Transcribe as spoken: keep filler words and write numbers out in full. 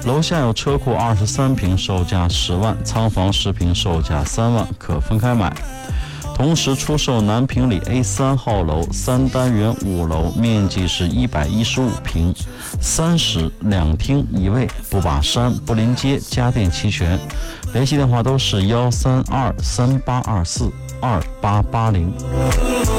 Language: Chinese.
楼下有车库二十三平，售价十万，仓房十平，售价三万，可分开买。同时出售南平里 A 三号楼三单元五楼，面积是一百一十五平，三室两厅一卫，不把山不临街，家电齐全。联系电话都是幺三二三八二四二八八零。